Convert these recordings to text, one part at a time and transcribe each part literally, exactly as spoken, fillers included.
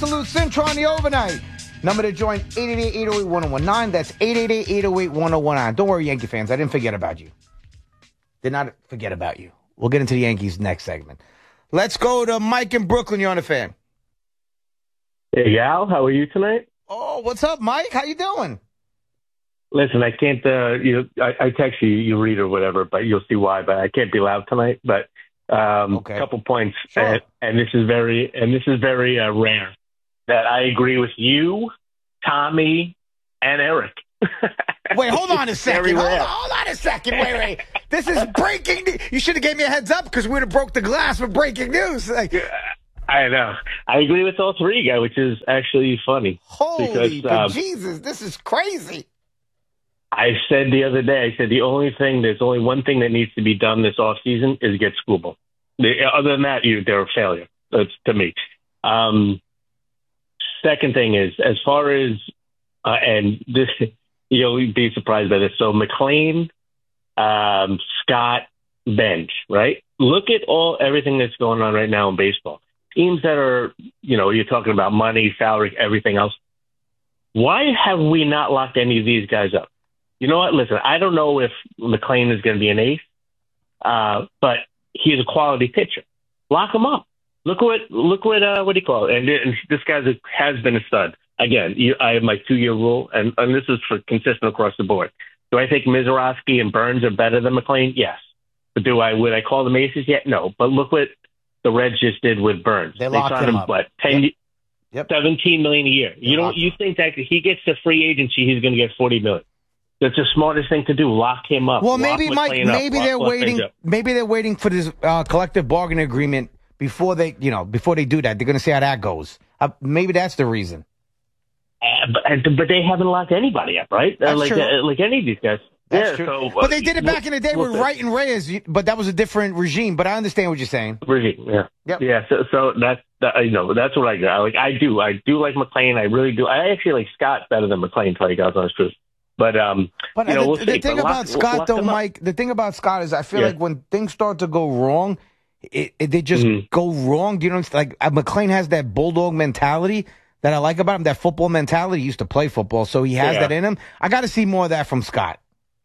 Salute Sintra on the overnight. Number to join, eight eight eight, eight oh eight, one oh one nine. That's eight eight eight, eight oh eight, one oh one nine. Don't worry, Yankee fans. I didn't forget about you. Did not forget about you. We'll get into the Yankees next segment. Let's go to Mike in Brooklyn. You're on the Fan. Hey, Al. How are you tonight? Oh, what's up, Mike? How you doing? Listen, I can't, uh, you know, I, I text you, you read or whatever, but you'll see why, but I can't be loud tonight. But a um, okay. couple points, Sure. and, and this is very, and this is very uh, rare, that I agree with you, Tommy, and Eric. Wait, hold on a second. Hold on, rare. hold on a second. Wait, wait. This is breaking news. You should have gave me a heads up because we would have broke the glass with breaking news. Like, I know. I agree with all three guys, which is actually funny. holy because, um, Jesus, this is crazy. I said the other day, I said the only thing, there's only one thing that needs to be done this offseason is get Scooble. The, other than that, you, they're a failure. That's to me. Um, second thing is, as far as, uh, and this, you'll be surprised by this. So McClain, um, Scott, Bench, right? Look at all everything that's going on right now in baseball. Teams that are, you know, you're talking about money, salary, everything else. Why have we not locked any of these guys up? You know what? Listen, I don't know if McClain is going to be an ace, uh, but he's a quality pitcher. Lock him up. Look what, look what, uh, what do you call it? And, and this guy has been a stud. Again, you, I have my two-year rule, and, and this is for consistent across the board. Do I think Mizorowski and Burns are better than McClain? Yes. But do I, would I call them aces yet? No. But look what the Reds just did with Burns. They locked signed him him, up. what, ten, Yep. Yep. seventeen million a year. They You don't, locked you him. think that if he gets to free agency, he's going to get forty million. That's the smartest thing to do. Lock him up. Well, Lock maybe, Mike, McClain up. maybe Lock- they're lock waiting. things up. Maybe they're waiting for this uh, collective bargaining agreement before they, you know, before they do that. They're going to see how that goes. Uh, maybe that's the reason. Uh, but, and- but they haven't locked anybody up, right? Uh, That's like true. uh, like any of these guys. That's yeah, true. So, uh, but they did it back in the day look, with Wright and Reyes, you- but that was a different regime. But I understand what you're saying. regime, yeah, Yep. yeah. So, so that's that, you know that's what I got. Like I do, I do like McClain. I really do. I actually like Scott better than McClain. Tell you guys honest truth. But um, But you know, the, we'll the see. thing But about lock- Scott, lock though, them up. Mike, the thing about Scott is I feel Yeah. like when things start to go wrong, it, it, they just Mhm. go wrong. Do you know? It's like uh, McClain has that bulldog mentality that I like about him. That football mentality. He used to play football, so he has Yeah. that in him. I got to see more of that from Scott.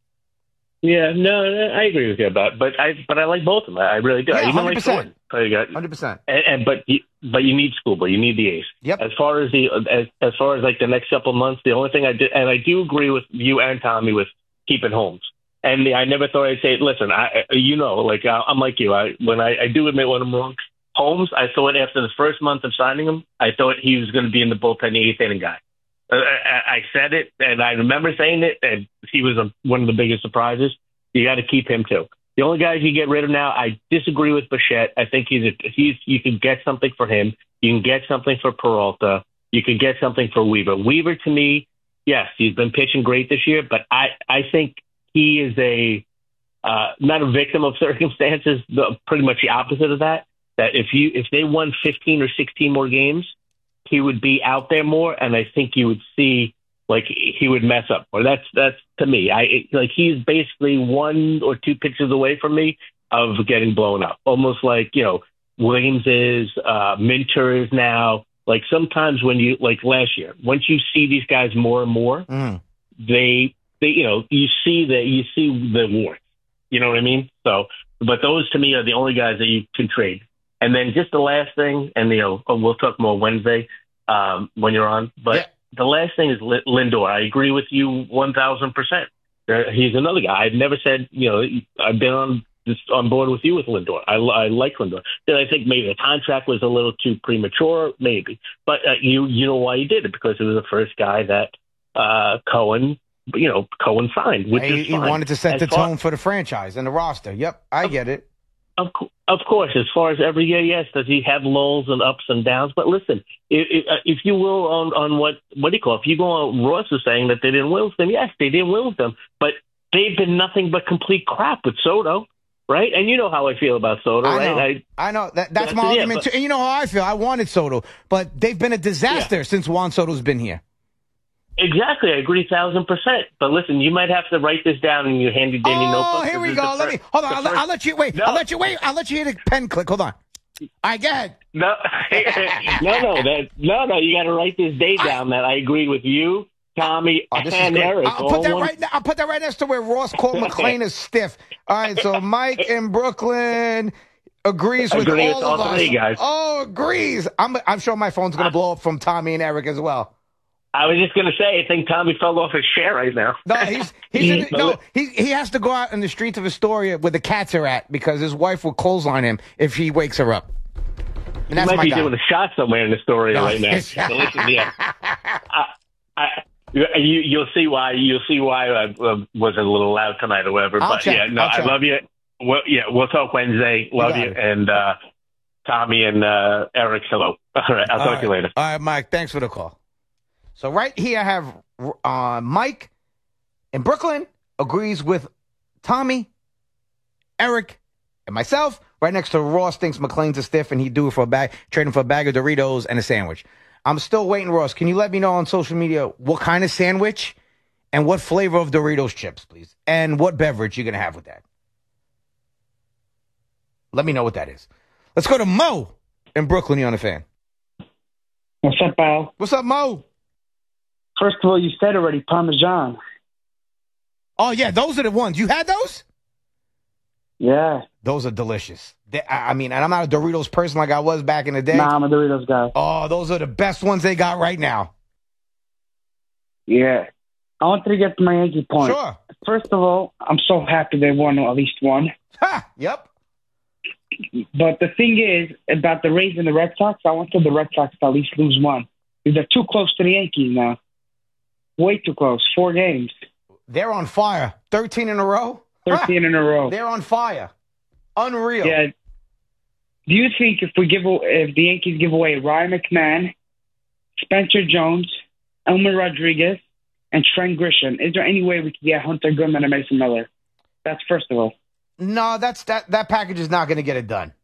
Yeah, no, no, I agree with you about, but I but I like both of them. I really do. Yeah, I even one hundred like percent. Jordan. So you got, Hundred percent. and, and but you, but you need Scooble. You need the ace. Yep. As far as the as as far as like the next couple of months, the only thing I did, and I do agree with you and Tommy with keeping Holmes. And the, I never thought I'd say, listen, I you know, like I, I'm like you. I when I, I do admit when I'm wrong. Holmes, I thought after the first month of signing him, I thought he was going to be in the bullpen, the eighth inning guy. Uh, I, I said it, and I remember saying it, and he was a, one of the biggest surprises. You got to keep him too. The only guys you get rid of now, I disagree with Bichette. I think he's a, he's you can get something for him. You can get something for Peralta. You can get something for Weaver. Weaver, to me, yes, he's been pitching great this year, but I I think he is a uh, not a victim of circumstances. The, pretty much the opposite of that. That if you if they won fifteen or sixteen more games, he would be out there more, and I think you would see like he would mess up. Or that's that's to me. I like he's basically one or two pitches away from me of getting blown up. Almost like you know Williams is, uh, Minter is now. Like sometimes when you like last year, once you see these guys more and more, Mm. they they you know you see that you see the warts. You know what I mean? So, but those to me are the only guys that you can trade. And then just the last thing, and you know, we'll talk more Wednesday um, when you're on. But Yeah. the last thing is Li- Lindor. I agree with you one thousand percent. He's another guy. I've never said, you know, I've been on this, on board with you with Lindor. I, I like Lindor. Then I think maybe the contract was a little too premature, maybe. But uh, you you know why he did it, because it was the first guy that uh, Cohen, you know, Cohen signed, which He, is he fine. wanted to set As the far- tone for the franchise and the roster. Yep, I get it. Of, co- of course, as far as every year, yes, does he have lulls and ups and downs? But listen, if, if, uh, if you will, on, on what what do you call it? If you go on, Ross is saying that they didn't win with them. Yes, they didn't win with them, but they've been nothing but complete crap with Soto, right? And you know how I feel about Soto, I right? know. I, I know. That, that's That's my it, yeah, argument, but- too. And you know how I feel. I wanted Soto, but they've been a disaster since Juan Soto's been here. exactly, I agree, thousand percent. But listen, you might have to write this down in your handy dandy Oh, notebook. here we This is go. the Let fir- me hold on. the I'll, let- first- I'll let you wait. No. I'll let you wait. I'll let you hit a pen click. Hold on. I get it. No, no, no, that, no, no. You got to write this date down. That I agree with you, Tommy, Oh, this and is great. Eric. I'll put that one... right. I'll put that right next to where Ross called McClain a stiff. All right, so Mike in Brooklyn agrees with Agree all with of all us. three, guys. Oh, agrees. I'm. I'm sure my phone's gonna blow up from Tommy and Eric as well. I was just going to say, I think Tommy fell off his chair right now. No, he's he's in, no he he has to go out in the streets of Astoria where the cats are at because his wife will clothesline him if he wakes her up. And that's he might my be guy. doing a shot somewhere in the story No, right now. So listen, yeah, I, I, you, you'll see why. You'll see why I uh, was a little loud tonight or whatever. I'll but check. yeah, no, I'll I check. love you. Well, yeah, we'll talk Wednesday. Love You you, got it. and uh, Tommy and uh, Eric. Hello. All right, I'll All talk right. to you later. All right, Mike. Thanks for the call. So right here I have uh, Mike in Brooklyn agrees with Tommy, Eric, and myself. Right next to Ross thinks McClain's a stiff and he'd do it for a bag, trade him for a bag of Doritos and a sandwich. I'm still waiting, Ross. Can you let me know on social media what kind of sandwich and what flavor of Doritos chips, please? And what beverage you're going to have with that? Let me know what that is. Let's go to Mo in Brooklyn. You on the fan? What's up, Al? What's up, Mo? First of all, you said already Parmesan. Oh, yeah, those are the ones. You had those? Yeah. Those are delicious. They, I I mean, and I'm not a Doritos person like I was back in the day. Nah, I'm a Doritos guy. Oh, those are the best ones they got right now. Yeah. I wanted to get to my Yankee point. Sure. First of all, I'm so happy they won at least one. Ha! Yep. But the thing is, about the Rays and the Red Sox, I wanted the Red Sox to at least lose one. Because they're too close to the Yankees now. Way too close. Four games. They're on fire. thirteen in a row? thirteen Ha! in a row. They're on fire. Unreal. Yeah. Do you think if we give if the Yankees give away Ryan McMahon, Spencer Jones, Elmer Rodriguez, and Trent Grisham, is there any way we could get Hunter Goodman and Mason Miller? That's first of all. No, that's that that package is not going to get it done.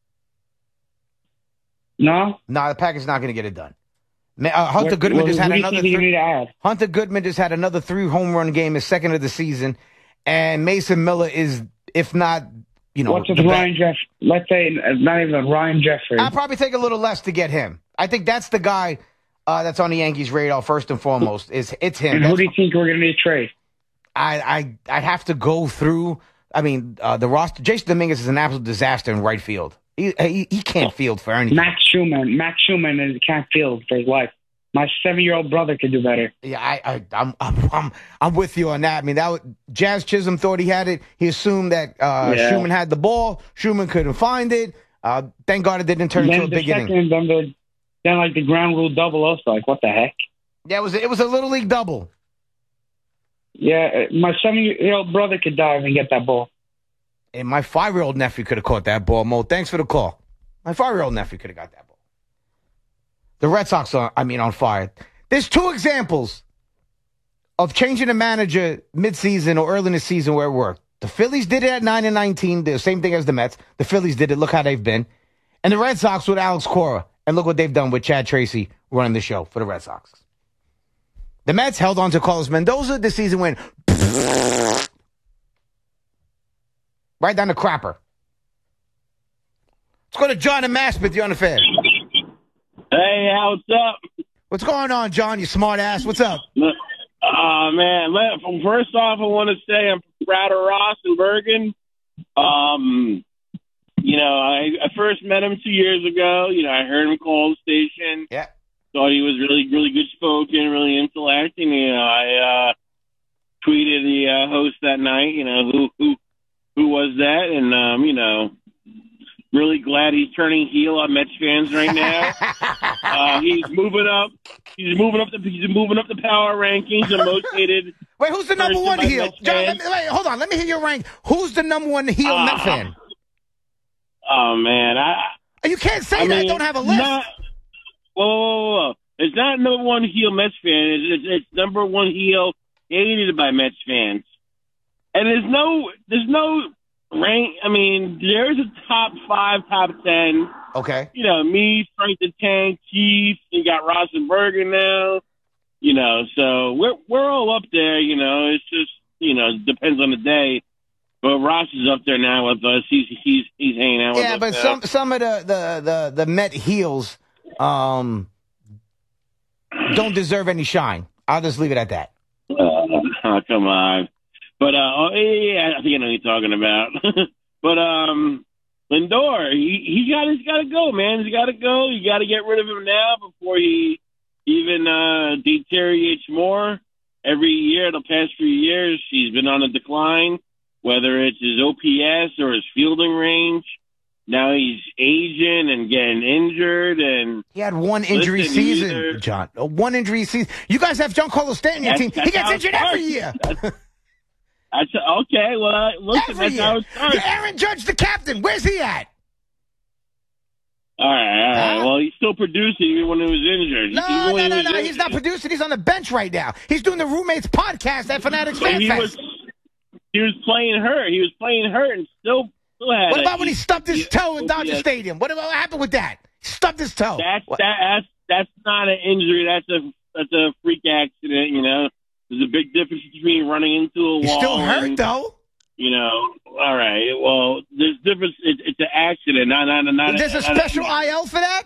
No? No, the package is not going to get it done. Ma- Uh, Hunter What- Goodman what- just what had do you another think you three- need to add? Hunter Goodman just had another three home run game, his second of the season, and Mason Miller is, if not, you know, What's with the best. Ryan Jeff? Let's say uh, not even Ryan Jeffrey. I'll probably take a little less to get him. I think that's the guy uh, that's on the Yankees' radar first and foremost. Is it's him. And who That's- do you think we're going to need to trade? I I I'd have to go through. I mean, uh, the roster. Jason Dominguez is an absolute disaster in right field. He he, he can't field for anything. Max Schumann. Max Schumann is, can't field for his life. My seven-year-old brother could do better. Yeah, I, I I'm, I'm I'm I'm with you on that. I mean, that was, Jazz Chisholm thought he had it. He assumed that uh, Yeah. Schumann had the ball. Schumann couldn't find it. Uh, thank God it didn't turn then into a the big second, inning. then the then like the ground rule double. Also, like what the heck? Yeah, it was it was a little league double. Yeah, uh, my seven-year-old brother could dive and get that ball. And my five-year-old nephew could have caught that ball, Mo. Thanks for the call. My five-year-old nephew could have got that ball. The Red Sox are, I mean, on fire. There's two examples of changing a manager midseason or early in the season where it worked. The Phillies did it at nine and nineteen, the same thing as the Mets. The Phillies did it. Look how they've been. And the Red Sox with Alex Cora. And look what they've done with Chad Tracy running the show for the Red Sox. The Mets held on to Carlos Mendoza. This season went right down the crapper. Let's go to John and Maspeth. You're on the fan. Hey, what's up? What's going on, John? You smart ass. What's up? Oh, man. Let- First off, I want to say I'm proud of Ross and Bergen. Um, you know, I, I first met him two years ago. You know, I heard him call the station. Yeah. Thought he was really, really good spoken, really intellectual. You know, I uh, tweeted the uh, host that night, you know, who who who was that? And, um, you know, really glad he's turning heel on Mets fans right now. uh, he's moving up. He's moving up the he's moving up the power rankings. The most hated. Wait, who's the number person one by heel? Mets John, let fans. me, wait, hold on. Let me hear your rank. Who's the number one heel Uh, Met fan? Oh man, I You can't say I that. mean, Don't have a list. Not, whoa, whoa, whoa, whoa. It's not number one heel Mets fan. It's, it's, it's number one heel hated by Mets fans. And there's no, there's no rank. I mean, there's a top five, top ten. Okay. You know, me, Frank the Tank, Keith. You got Ross and Bergen now. You know, so we're we're all up there. You know, it's just you know depends on the day. but Ross is up there now with us. He's he's he's hanging out with Yeah, us. but now. some some of the the the, the Met heels um, don't deserve any shine. I'll just leave it at that. Uh, oh, come on. But, uh, oh, yeah, I think I know what you're talking about. but, um, Lindor, he, he got, he's got to go, man. He's got to go. You got to get rid of him now before he even, uh, deteriorates more. Every year, the past few years, he's been on a decline, whether it's his O P S or his fielding range. Now he's aging and getting injured, and he had one injury listen, season, either, John. Uh, One injury season. You guys have Giancarlo Stanton in your team. He gets injured every year. That's, that's, okay, well, uh, listen, every that's year. how it starts. Aaron Judge, the captain. Where's he at? All right, all right. Huh? Well, he's still producing even when he was injured. No, even no, when no, he was no. injured. He's not producing. He's on the bench right now. He's doing the Roommates podcast at Fanatics But Fan he Fest. was, he was playing hurt. He was playing hurt and still, still had What it. about when he stubbed his he- toe in he- Dodger yeah. Stadium? What, what happened with that? He stubbed his toe. That's What? that, that's that's not an injury. That's a that's a freak accident. You know, there's a big difference between running into a He's wall. still hurt, and, though. You know, all right. Well, there's difference. It, it's an accident, not not not. There's a not special I L for that?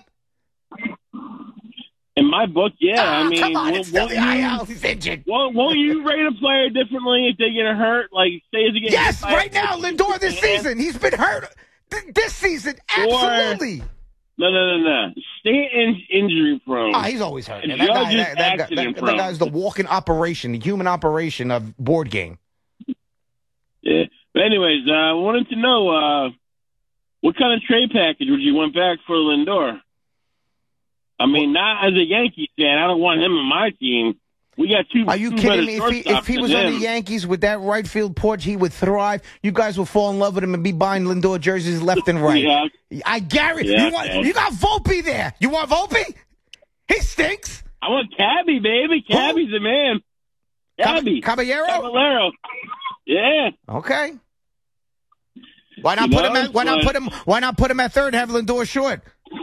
In my book, yeah. Ah, I mean, come on, won't- it's still won't the I L. you- He's injured. Won't, won't you rate a player differently if they get hurt? Like, say if they get Yes, hit by right a- now, Lindor this season. He's been hurt th- this season. Absolutely. No, no, no, no. Stay in, injury prone. Ah, he's always hurt. And man. That, guy, Judge is that, that, guy, that, accident that prone. guy's the walking operation, the human operation of board game. Yeah. But anyways, uh, I wanted to know uh, what kind of trade package would you want back for Lindor? I mean, not as a Yankees fan. I don't want him on my team. We got two. Are you two kidding better me? If he, shortstops if he than was on the him. Yankees with that right field porch, he would thrive. You guys would fall in love with him and be buying Lindor jerseys left and right. Yeah. I guarantee Yeah, you want. man. You got Volpe there. You want Volpe? He stinks. I want Cabby, baby. Who? Cabby's the man. Cabby. Caballero. Caballero. Yeah. Okay. Why not You put know, him at? Why not but- put him? Why not put him at third? And have Lindor short.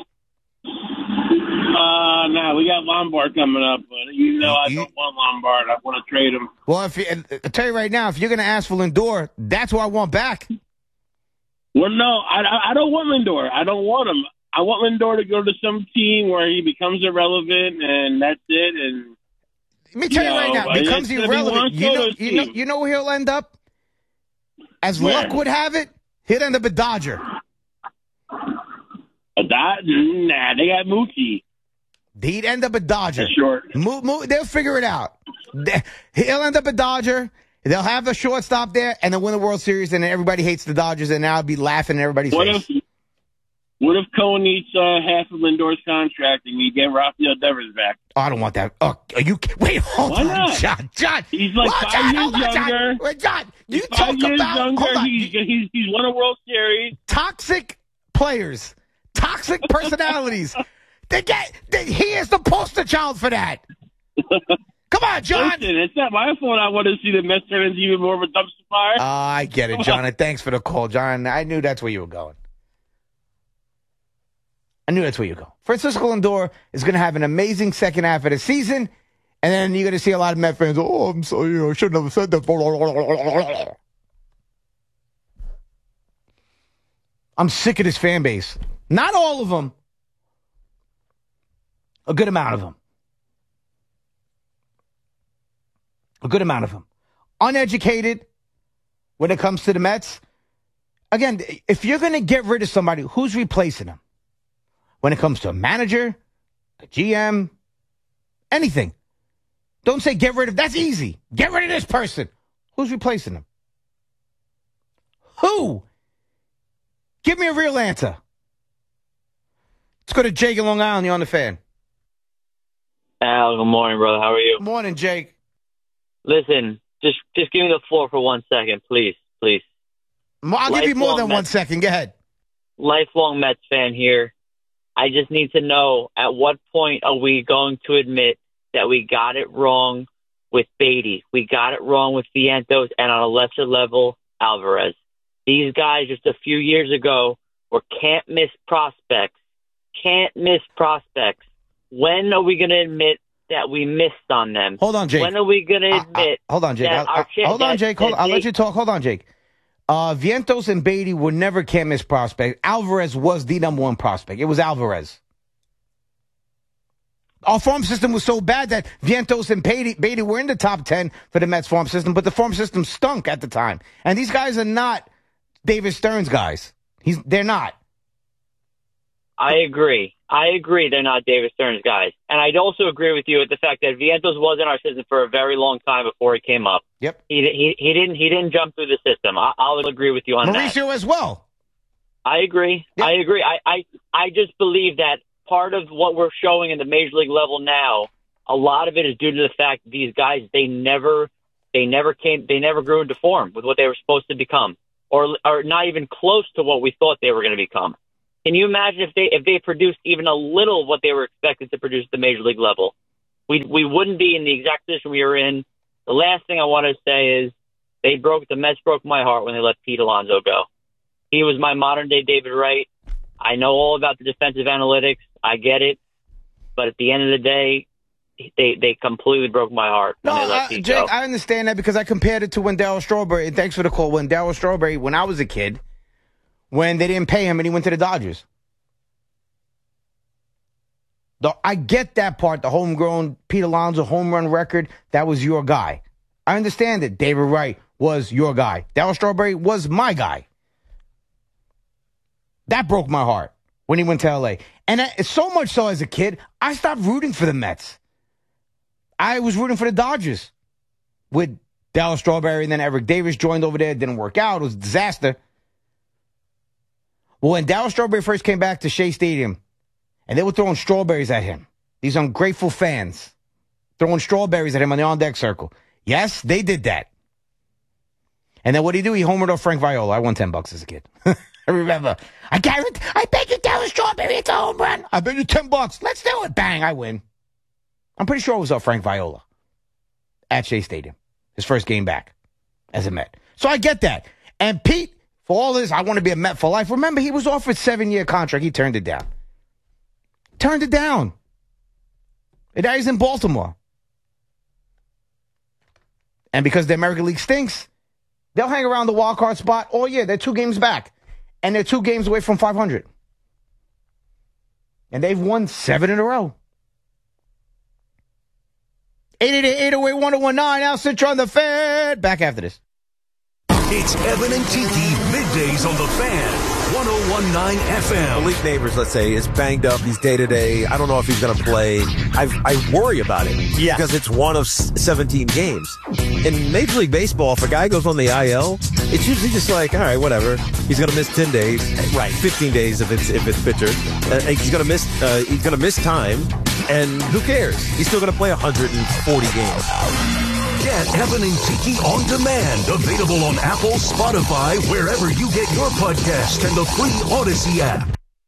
Uh, no, we got Lombard coming up, but you know I You- don't want Lombard. I want to trade him. Well, if you, I tell you right now, if you're going to ask for Lindor, that's who I want back. Well, no, I, I- I don't want Lindor. I don't want him. I want Lindor to go to some team where he becomes irrelevant, and that's it. And Let me tell you No, right now, but becomes it's gonna be irrelevant. one You know, solo you know, team. you know where he'll end up. As Where? luck would have it, he'll end up a Dodger. a dot, nah, they got Mookie. He'd end up a Dodger. That's short. Mo- mo- they'll figure it out. They- He'll end up a Dodger. They'll have a shortstop there, and they'll win the World Series, and then everybody hates the Dodgers, and now I'll be laughing in everybody's What face. if what if Cohen eats uh, half of Lindor's contract and we get Rafael Devers back? Oh, I don't want that. Oh, are you? Wait, hold Why on, not? John. John, He's like Hold five on, years hold on, John. younger. Wait, John, you He's talk five years about younger. hold on, He's, he's he's won a World Series. toxic players, toxic personalities. They get. They, he is the poster child for that. Come on, John. Listen, it's not my fault. I want to see the Mets turn into even more of a dumpster fire. Oh, I get it, John. And thanks for the call, John. I knew that's where you were going. I knew that's where you go. Francisco Lindor is going to have an amazing second half of the season, and then you're going to see a lot of Met fans. Oh, I'm sorry, I shouldn't have said that. I'm sick of this fan base. Not all of them. A good amount of them. A good amount of them. Uneducated when it comes to the Mets. Again, if you're going to get rid of somebody, who's replacing them? When it comes to a manager, a G M, anything. Don't say get rid of, that's easy. Get rid of this person. Who's replacing them? Who? Give me a real answer. Let's go to Jake in Long Island. You're on the Fan. Al, good morning, brother. How are you? Good morning, Jake. Listen, just just give me the floor for one second, please, please. I'll give you more Lifelong than one Mets. second. Go ahead. Lifelong Mets fan here. I just need to know, at what point are we going to admit that we got it wrong with Beatty? We got it wrong with Vientos, and on a lesser level, Alvarez. These guys just a few years ago were can't miss prospects. Can't miss prospects. When are we going to admit that we missed on them? Hold on, Jake. When are we going to I- I- admit hold on, Jake. that I- our I- hold on, that- Jake. Hold that on. I'll let they- you talk. Hold on, Jake. Uh, Vientos and Beatty were never can't miss prospects. Alvarez was the number one prospect. It was Alvarez. Our farm system was so bad that Vientos and Beatty, Beatty were in the top ten for the Mets farm system, but the farm system stunk at the time. And these guys are not David Stearns guys. He's, they're not. I agree. I agree they're not David Stearns guys. And I'd also agree with you with the fact that Vientos was in our system for a very long time before he came up. Yep. He he, he didn't he didn't jump through the system. I, I'll agree with you on Mauricio that. as well. I agree. Yep. I agree. I, I I just believe that part of what we're showing in the major league level now, a lot of it is due to the fact that these guys they never they never came they never grew into form with what they were supposed to become, or or not even close to what we thought they were going to become. Can you imagine if they if they produced even a little of what they were expected to produce at the major league level? We we wouldn't be in the exact position we were in. The last thing I want to say is they broke the Mets broke my heart when they let Pete Alonso go. He was my modern day David Wright. I know all about the defensive analytics. I get it, but at the end of the day, they they completely broke my heart. When No, they let uh, Pete Jake, go. I understand that because I compared it to when Darryl Strawberry. And thanks for the call. When Darryl Strawberry, when I was a kid. When they didn't pay him and he went to the Dodgers. The, I get that part, the homegrown Pete Alonso home run record, that was your guy. I understand it. David Wright was your guy. Darryl Strawberry was my guy. That broke my heart when he went to L A. And I, so much so as a kid, I stopped rooting for the Mets. I was rooting for the Dodgers with Darryl Strawberry, and then Eric Davis joined over there. It didn't work out. It was a disaster. Well, when Darryl Strawberry first came back to Shea Stadium, and they were throwing strawberries at him, these ungrateful fans throwing strawberries at him on the on-deck circle. Yes, they did that. And then what did he do? He homered off Frank Viola. I won ten bucks as a kid. I remember. I guarantee, I bet you Darryl Strawberry, it's a home run. I bet you ten bucks. Let's do it. Bang, I win. I'm pretty sure it was off Frank Viola at Shea Stadium. His first game back as a Met. So I get that. And Pete, for all this, I want to be a Met for life. Remember, he was offered a seven-year contract. He turned it down. Turned it down. And now he's in Baltimore. And because the American League stinks, they'll hang around the wild card spot all year. They're two games back. And they're two games away from five hundred. And they've won seven in a row. eight eight eight, eight oh eight, one oh one nine. Al Citron on the Fed. Back after this. It's Evan and Tiki, middays on the Fan, one oh one point nine F M. Malik Neighbors, let's say, is banged up. He's day-to-day. I don't know if he's going to play. I've, I worry about it yeah. because it's one of seventeen games. In Major League Baseball, if a guy goes on the I L, it's usually just like, all right, whatever. He's going to miss ten days. Right. fifteen days if it's if it's pitcher. Uh, he's going to miss uh, he's going to miss time, and who cares? He's still going to play one hundred forty games. Get Evan and Tiki on demand. Available on Apple, Spotify, wherever you get your podcast, and the free Odyssey app.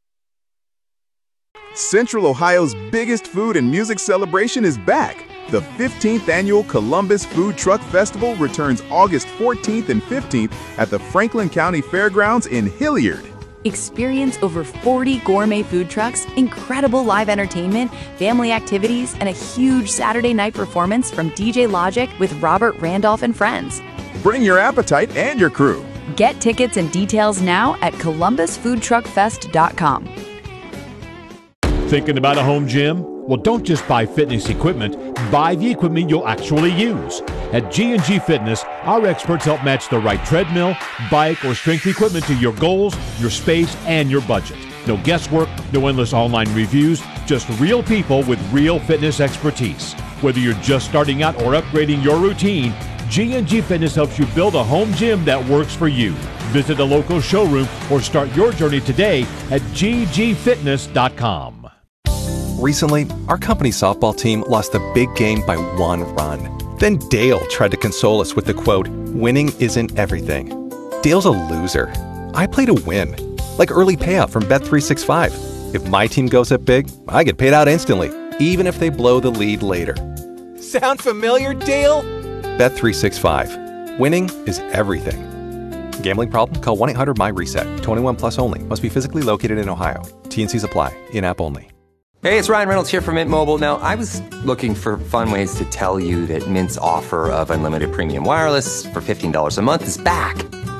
Central Ohio's biggest food and music celebration is back. The fifteenth Annual Columbus Food Truck Festival returns August fourteenth and fifteenth at the Franklin County Fairgrounds in Hilliard. Experience over forty gourmet food trucks, incredible live entertainment, family activities, and a huge Saturday night performance from D J Logic with Robert Randolph and friends. Bring your appetite and your crew. Get tickets and details now at columbus food truck fest dot com. Thinking about a home gym? Well, don't just buy fitness equipment. Buy the equipment you'll actually use. At G and G Fitness, our experts help match the right treadmill, bike, or strength equipment to your goals, your space, and your budget. No guesswork, no endless online reviews, just real people with real fitness expertise. Whether you're just starting out or upgrading your routine, G and G Fitness helps you build a home gym that works for you. Visit a local showroom or start your journey today at g g fitness dot com. Recently, our company's softball team lost the big game by one run. Then Dale tried to console us with the quote, "Winning isn't everything." Dale's a loser. I play to win. Like early payout from Bet three sixty-five. If my team goes up big, I get paid out instantly, even if they blow the lead later. Sound familiar, Dale? Bet three sixty-five. Winning is everything. Gambling problem? Call one eight hundred my reset. twenty-one plus only. Must be physically located in Ohio. T and C's apply. In-app only. Hey, it's Ryan Reynolds here from Mint Mobile. Now, I was looking for fun ways to tell you that Mint's offer of unlimited premium wireless for fifteen dollars a month is back.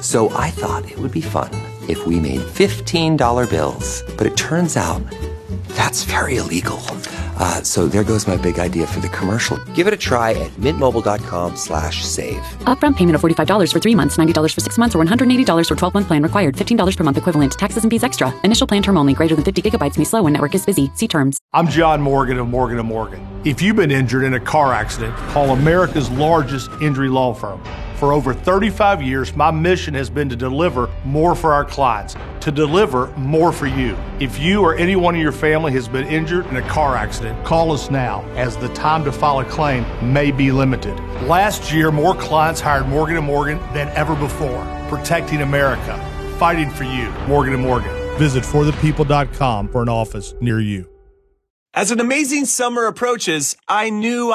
So I thought it would be fun if we made fifteen dollar bills. But it turns out that's very illegal. Uh, so there goes my big idea for the commercial. Give it a try at mintmobile.com slash save. Upfront payment of forty-five dollars for three months, ninety dollars for six months, or one hundred eighty dollars for twelve-month plan required. fifteen dollars per month equivalent. Taxes and fees extra. Initial plan term only. Greater than fifty gigabytes may slow when network is busy. See terms. I'm John Morgan of Morgan and Morgan. If you've been injured in a car accident, call America's largest injury law firm. For over thirty-five years, my mission has been to deliver more for our clients, to deliver more for you. If you or anyone in your family has been injured in a car accident, call us now, as the time to file a claim may be limited. Last year, more clients hired Morgan and Morgan than ever before, protecting America, fighting for you. Morgan and Morgan. Visit for the people dot com for an office near you. As an amazing summer approaches, I knew